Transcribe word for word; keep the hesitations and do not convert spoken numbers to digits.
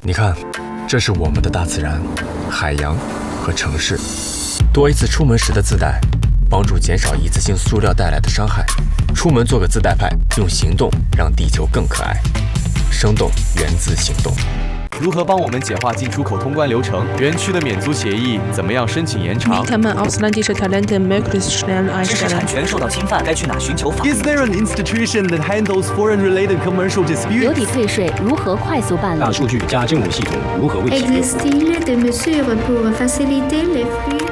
你看，这是我们的大自然、海洋和城市。多一次出门时的自带，帮助减少一次性塑料带来的伤害。出门做个自带派，用行动让地球更可爱。生动源自行动。 如何帮我们简化进出口通关流程？园区的免租协议怎么样申请延长？ Wie kann man ausländische Talente möglichst schnell 知识产 einstellen? 权受到侵犯，该去哪寻求法？ Is there an institution that handles foreign-related commercial 留 disputes? 抵退税如何快速办理？ 大数据加政务系统如何为企业？ Existe-t-il des mesures pour faciliter les flux